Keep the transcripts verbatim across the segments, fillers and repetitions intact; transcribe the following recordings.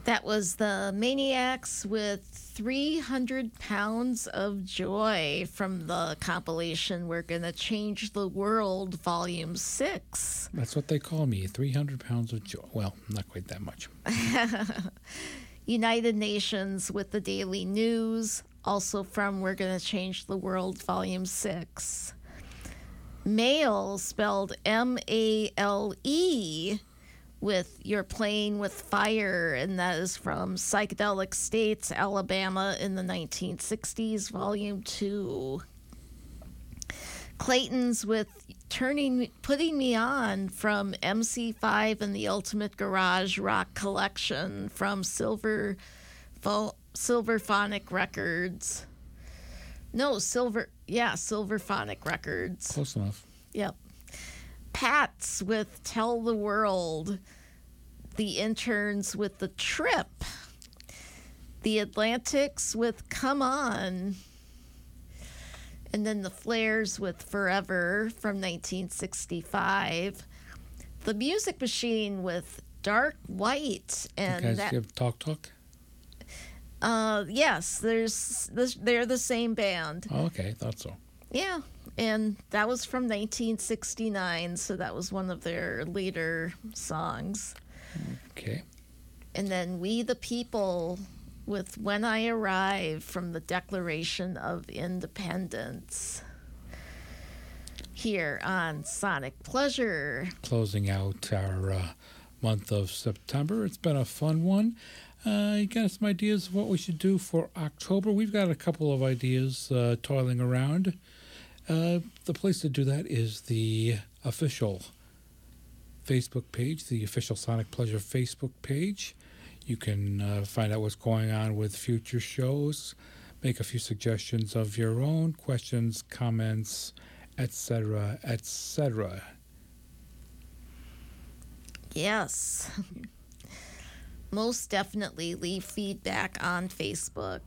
That was the Maniacs with three hundred pounds of Joy from the compilation We're Gonna Change the World, Volume six. That's what they call me, three hundred pounds of joy. Well, not quite that much. United Nations with the Daily News, also from We're Gonna Change the World, Volume six. Male, spelled M A L E, with You're Playing with Fire, and that is from Psychedelic States, Alabama in the nineteen sixties, Volume two. Clayton's with Turning, Putting Me On from M C five and the Ultimate Garage Rock Collection from Silver, Fo, Silverphonic Records. No, Silver, yeah, Silverphonic Records. Close enough. Yep. Pats with Tell the World. The Interns with The Trip. The Atlantics with Come On. And then the Flares with Forever from nineteen sixty-five. The Music Machine with Dark White. And you guys that, give Talk Talk? Uh, yes, there's this, they're the same band. Oh, okay, thought so. Yeah, and that was from nineteen sixty-nine, so that was one of their later songs. Okay. And then We the People with When I Arrive from the Declaration of Independence. Here on Sonic Pleasure. Closing out our uh, month of September. It's been a fun one. Uh, you got some ideas of what we should do for October? We've got a couple of ideas uh, toiling around. Uh, the place to do that is the official Facebook page, the official Sonic Pleasure Facebook page. You can uh, find out what's going on with future shows, make a few suggestions of your own, questions, comments, et cetera, et cetera. Yes. Most definitely leave feedback on Facebook.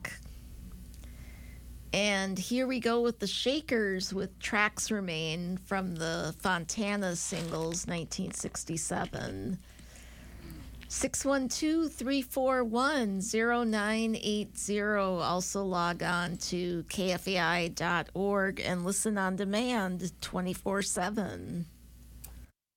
And here we go with the Shakers with Tracks Remain from the Fontana singles, nineteen sixty-seven. six one two, three four one, zero nine eight zero. Also log on to K F A I dot org and listen on demand twenty-four seven.